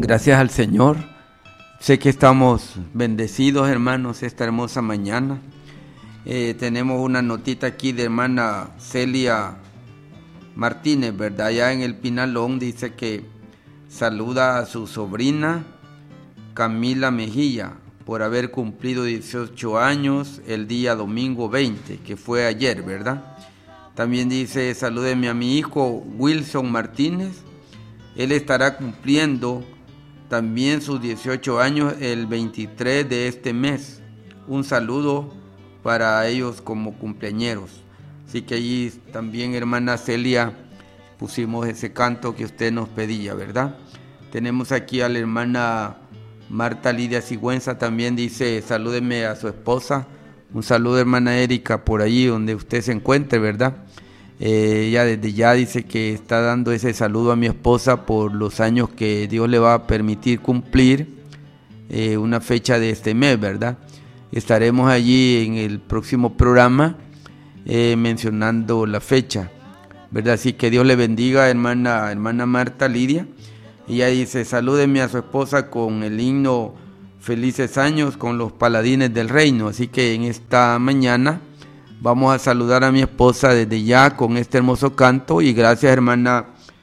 Gracias al Señor. Sé que estamos bendecidos, hermanos, esta hermosa mañana. Tenemos una notita aquí de hermana Celia Martínez, ¿verdad? Allá en el Pinalón dice que saluda a su sobrina Camila Mejía por haber cumplido 18 años el día domingo 20, que fue ayer, ¿verdad? También dice, salúdeme a mi hijo Wilson Martínez. Él estará cumpliendo también sus 18 años el 23 de este mes. Un saludo para ellos como cumpleañeros. Así que allí también, hermana Celia, pusimos ese canto que usted nos pedía, ¿verdad? Tenemos aquí a la hermana Marta Lidia Sigüenza, también dice, salúdeme a su esposa. Un saludo, hermana Erika, por allí donde usted se encuentre, ¿verdad? Ella desde ya dice que está dando ese saludo a mi esposa por los años que Dios le va a permitir cumplir, una fecha de este mes, ¿verdad? Estaremos allí en el próximo programa mencionando la fecha, ¿verdad? Así que Dios le bendiga, hermana Marta Lidia. Ella dice, salúdeme a su esposa con el himno Felices Años con los Paladines del Reino. Así que en esta mañana vamos a saludar a mi esposa desde ya con este hermoso canto. Y gracias, hermana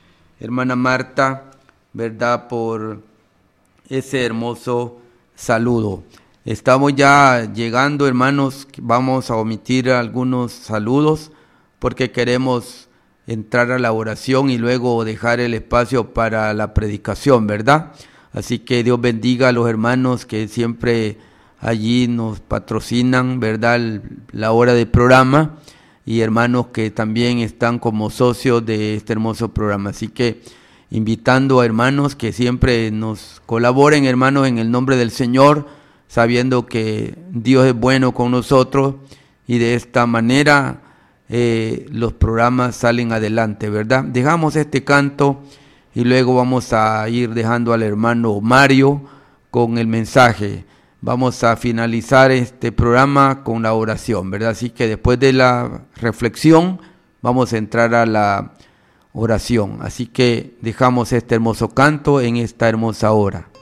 Marta, ¿verdad?, por ese hermoso saludo. Estamos ya llegando, hermanos. Vamos a omitir algunos saludos porque queremos entrar a la oración y luego dejar el espacio para la predicación, ¿verdad? Así que Dios bendiga a los hermanos que siempre allí nos patrocinan, ¿verdad?, la hora del programa, y hermanos que también están como socios de este hermoso programa. Así que invitando a hermanos que siempre nos colaboren, hermanos, en el nombre del Señor, sabiendo que Dios es bueno con nosotros y de esta manera los programas salen adelante, ¿verdad? Dejamos este canto y luego vamos a ir dejando al hermano Mario con el mensaje. Vamos a finalizar este programa con la oración, ¿verdad? Así que después de la reflexión vamos a entrar a la oración. Así que dejamos este hermoso canto en esta hermosa hora.